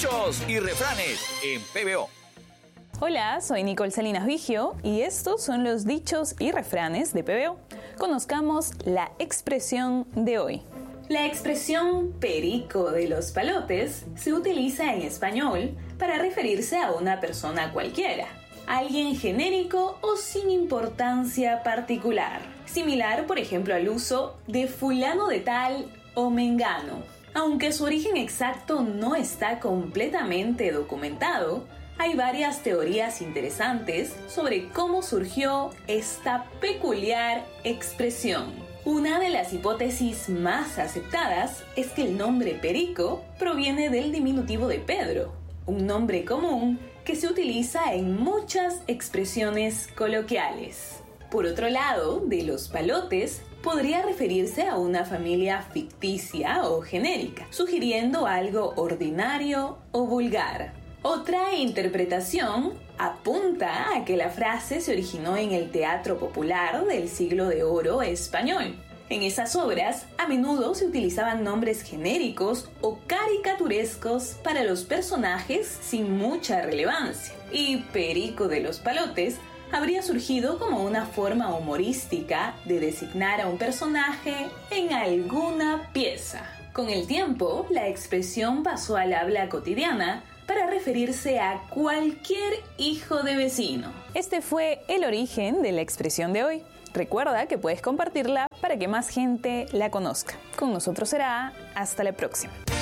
Dichos y refranes en PBO. Hola, soy Nicole Salinas Vigio y estos son los dichos y refranes de PBO. Conozcamos la expresión de hoy. La expresión perico de los palotes se utiliza en español para referirse a una persona cualquiera, alguien genérico o sin importancia particular. Similar, por ejemplo, al uso de fulano de tal o mengano. Aunque su origen exacto no está completamente documentado, hay varias teorías interesantes sobre cómo surgió esta peculiar expresión. Una de las hipótesis más aceptadas es que el nombre perico proviene del diminutivo de Pedro, un nombre común que se utiliza en muchas expresiones coloquiales. Por otro lado, de los palotes podría referirse a una familia ficticia o genérica, sugiriendo algo ordinario o vulgar. Otra interpretación apunta a que la frase se originó en el teatro popular del siglo de oro español. En esas obras, a menudo se utilizaban nombres genéricos o caricaturescos para los personajes sin mucha relevancia. Y Perico de los Palotes habría surgido como una forma humorística de designar a un personaje en alguna pieza. Con el tiempo, la expresión pasó al habla cotidiana para referirse a cualquier hijo de vecino. Este fue el origen de la expresión de hoy. Recuerda que puedes compartirla para que más gente la conozca. Con nosotros será hasta la próxima.